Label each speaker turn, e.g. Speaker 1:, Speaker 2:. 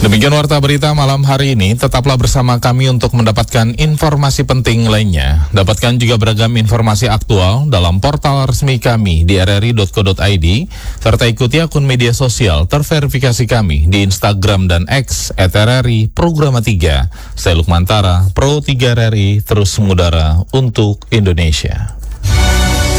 Speaker 1: Demikian warta berita malam hari ini. Tetaplah bersama kami untuk mendapatkan informasi penting lainnya. Dapatkan juga beragam informasi aktual dalam portal resmi kami di rri.co.id, serta ikuti akun media sosial terverifikasi kami di Instagram dan X @RRI Programa 3. Saya Lukmantara, Pro 3 RRI, terus mengudara untuk Indonesia.